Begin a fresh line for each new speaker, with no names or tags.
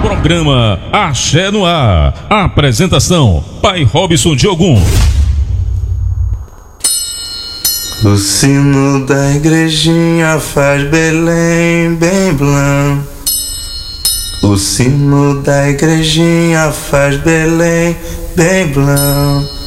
Programa Axé no Ar. Apresentação: Pai Robson de Ogum.
O sino da igrejinha faz Belém bem blam. O sino da igrejinha faz Belém bem blam.